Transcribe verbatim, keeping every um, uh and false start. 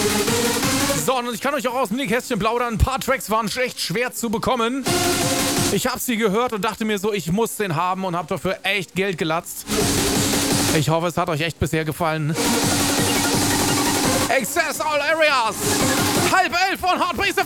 So, und ich kann euch auch aus dem Nähkästchen plaudern. Ein paar Tracks waren echt schwer zu bekommen. Ich habe sie gehört und dachte mir so, ich muss den haben und habe dafür echt Geld gelatzt. Ich hoffe, es hat euch echt bisher gefallen. Access all areas. Halb elf von Hardbase F